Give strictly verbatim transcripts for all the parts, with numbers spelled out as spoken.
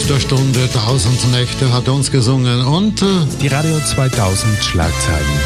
der Stunde Tausend Nächte hat er uns gesungen und äh, die Radio zweitausend Schlagzeilen.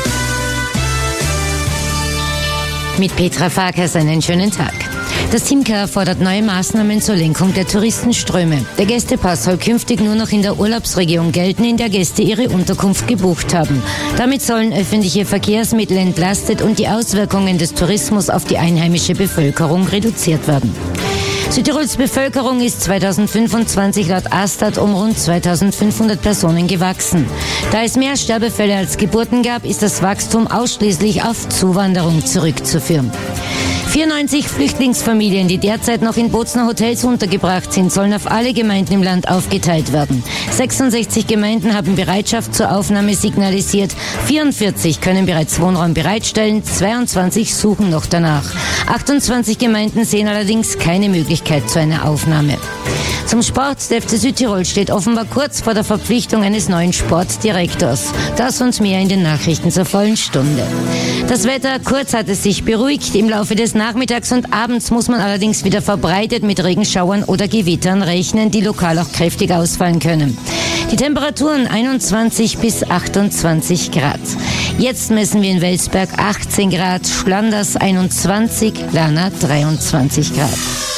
Mit Petra Farkas einen schönen Tag. Das Team K fordert neue Maßnahmen zur Lenkung der Touristenströme. Der Gästepass soll künftig nur noch in der Urlaubsregion gelten, in der Gäste ihre Unterkunft gebucht haben. Damit sollen öffentliche Verkehrsmittel entlastet und die Auswirkungen des Tourismus auf die einheimische Bevölkerung reduziert werden. Südtirols Bevölkerung ist zweitausendfünfundzwanzig laut Astat um rund zweitausendfünfhundert Personen gewachsen. Da es mehr Sterbefälle als Geburten gab, ist das Wachstum ausschließlich auf Zuwanderung zurückzuführen. vierundneunzig Flüchtlingsfamilien, die derzeit noch in Bozner Hotels untergebracht sind, sollen auf alle Gemeinden im Land aufgeteilt werden. sechsundsechzig Gemeinden haben Bereitschaft zur Aufnahme signalisiert, vierundvierzig können bereits Wohnraum bereitstellen, zweiundzwanzig suchen noch danach. achtundzwanzig Gemeinden sehen allerdings keine Möglichkeit zu einer Aufnahme. Zum Sport. Der F C Südtirol steht offenbar kurz vor der Verpflichtung eines neuen Sportdirektors. Das und mehr in den Nachrichten zur vollen Stunde. Das Wetter, kurz hat es sich beruhigt. Im Laufe des Nachmittags und abends muss man allerdings wieder verbreitet mit Regenschauern oder Gewittern rechnen, die lokal auch kräftig ausfallen können. Die Temperaturen einundzwanzig bis achtundzwanzig Grad. Jetzt messen wir in Welsberg achtzehn Grad, Schlanders einundzwanzig, Lana dreiundzwanzig Grad.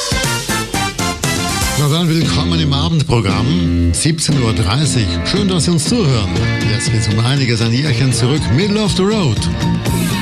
Na dann willkommen im Abendprogramm, siebzehn Uhr dreißig. Schön, dass Sie uns zuhören. Jetzt geht's um einiges ein Jährchen zurück, Middle of the Road.